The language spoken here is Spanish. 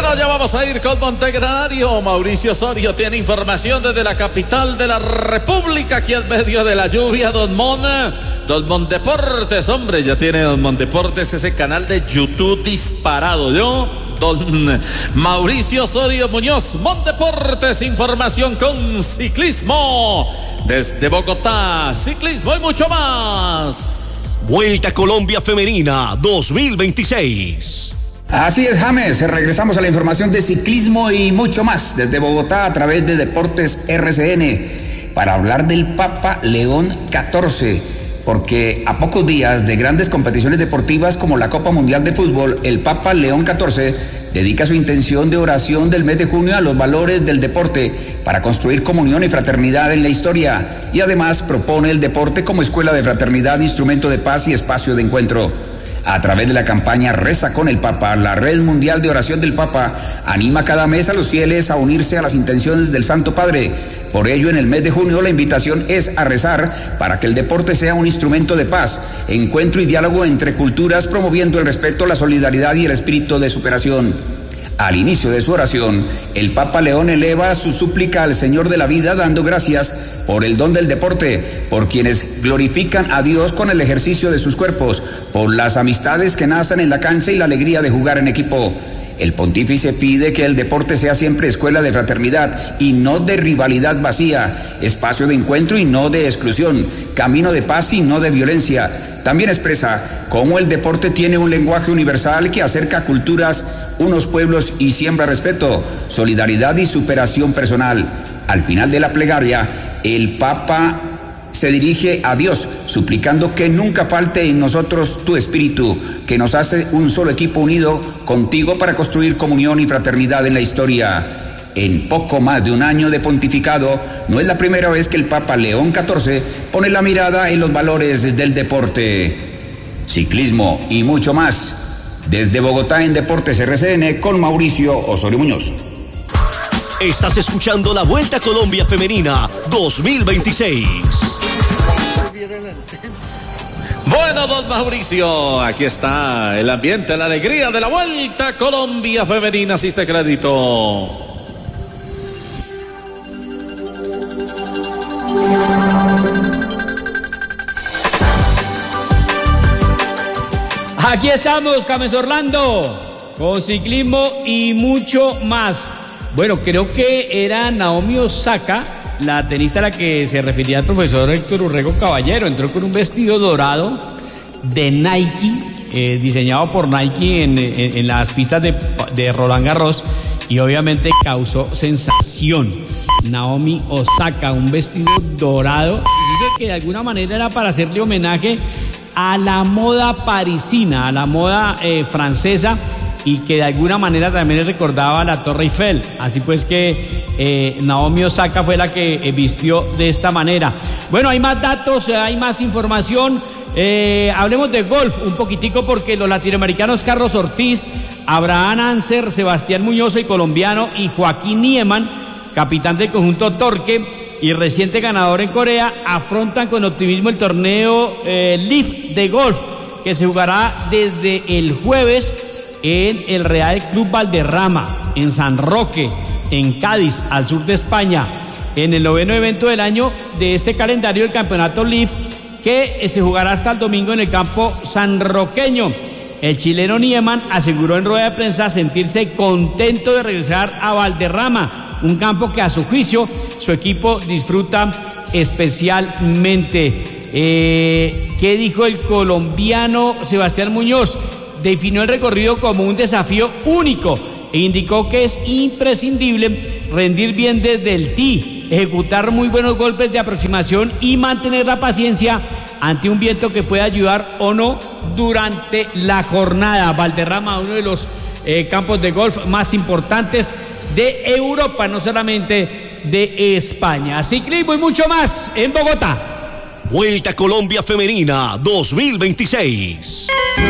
Bueno, ya vamos a ir con Montegranario. Mauricio Osorio tiene información desde la capital de la República, aquí en medio de la lluvia. Don Mon Deportes, hombre, ya tiene Don Mon Deportes ese canal de YouTube disparado, ¿yo? Don Mauricio Osorio Muñoz, Mon Deportes, información con ciclismo desde Bogotá, ciclismo y mucho más. Vuelta a Colombia Femenina 2026. Así es, James, regresamos a la información de ciclismo y mucho más desde Bogotá a través de Deportes RCN para hablar del Papa León XIV, porque a pocos días de grandes competiciones deportivas como la Copa Mundial de Fútbol, el Papa León XIV dedica su intención de oración del mes de junio a los valores del deporte para construir comunión y fraternidad en la historia, y además propone el deporte como escuela de fraternidad, instrumento de paz y espacio de encuentro. A través de la campaña Reza con el Papa, la Red Mundial de Oración del Papa anima cada mes a los fieles a unirse a las intenciones del Santo Padre. Por ello, en el mes de junio la invitación es a rezar para que el deporte sea un instrumento de paz, encuentro y diálogo entre culturas, promoviendo el respeto, la solidaridad y el espíritu de superación. Al inicio de su oración, el Papa León eleva su súplica al Señor de la vida, dando gracias por el don del deporte, por quienes glorifican a Dios con el ejercicio de sus cuerpos, por las amistades que nacen en la cancha y la alegría de jugar en equipo. El pontífice pide que el deporte sea siempre escuela de fraternidad y no de rivalidad vacía, espacio de encuentro y no de exclusión, camino de paz y no de violencia. También expresa cómo el deporte tiene un lenguaje universal que acerca culturas, unos pueblos y siembra respeto, solidaridad y superación personal. Al final de la plegaria, el Papa se dirige a Dios, suplicando que nunca falte en nosotros tu espíritu, que nos hace un solo equipo unido contigo para construir comunión y fraternidad en la historia. En poco más de un año de pontificado, no es la primera vez que el Papa León XIV pone la mirada en los valores del deporte. Ciclismo y mucho más. Desde Bogotá en Deportes RCN con Mauricio Osorio Muñoz. Estás escuchando la Vuelta a Colombia Femenina 2026. Bueno, don Mauricio, aquí está el ambiente, la alegría de la Vuelta a Colombia Femenina. Asiste crédito. Aquí estamos, James Orlando, con ciclismo y mucho más. Bueno, creo que era Naomi Osaka, la tenista a la que se refería el profesor Héctor Urrego Caballero. Entró con un vestido dorado de Nike, diseñado por Nike en las pistas de Roland Garros, y obviamente causó sensación. Naomi Osaka, un vestido dorado, dice que de alguna manera era para hacerle homenaje a la moda parisina, a la moda francesa, y que de alguna manera también le recordaba a la Torre Eiffel. Así pues que Naomi Osaka fue la que vistió de esta manera. Bueno, hay más datos, hay más información. Hablemos de golf un poquitico, porque los latinoamericanos Carlos Ortiz, Abraham Anser, Sebastián Muñoz, el colombiano, y Joaquín Niemann, capitán del conjunto Torque y reciente ganador en Corea, afrontan con optimismo el torneo Leaf de golf, que se jugará desde el jueves en el Real Club Valderrama, en San Roque, en Cádiz, al sur de España, en el 9º evento del año de este calendario del campeonato Leaf, que se jugará hasta el domingo en el campo sanroqueño. El chileno Niemann aseguró en rueda de prensa sentirse contento de regresar a Valderrama, un campo que a su juicio su equipo disfruta especialmente. ¿Qué dijo el colombiano Sebastián Muñoz? Definió el recorrido como un desafío único e indicó que es imprescindible rendir bien desde el tee, ejecutar muy buenos golpes de aproximación y mantener la paciencia ante un viento que puede ayudar o no durante la jornada. Valderrama, uno de los campos de golf más importantes de Europa, no solamente de España. Ciclismo y mucho más en Bogotá. Vuelta a Colombia Femenina 2026.